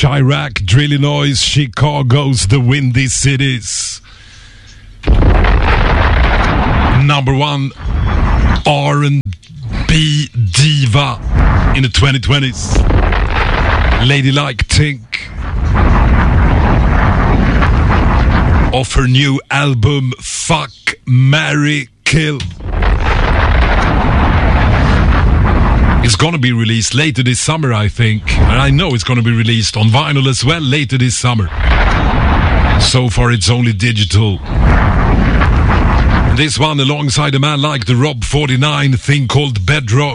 Chirac, Drillinois, Chicago's The Windy Cities. Number one R&B diva in the 2020s. Ladylike Tink. Off her new album Fuck, Marry, Kill. It's gonna be released later this summer, I think. And I know it's gonna be released on vinyl as well later this summer. So far it's only digital. This one alongside a man like the Rob 49 thing called Bedrock.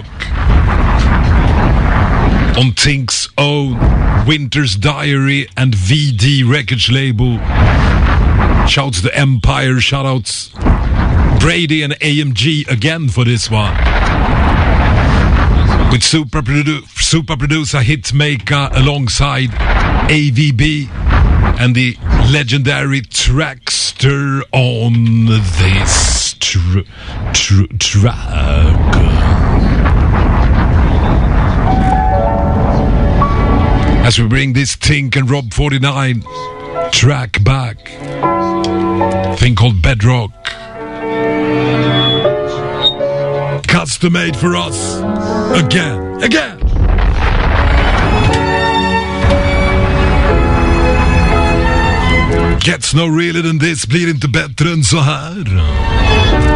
On Tink's own Winter's Diary and VD Records label. Shouts to Empire, shoutouts Brady and AMG again for this one. With super producer Hitmaker alongside AVB and the legendary Trackster on this track. As we bring this Tink and Rob 49 track back, thing called Bedrock, custom made for us again. Gets no realer than this, blir inte bättre än så här.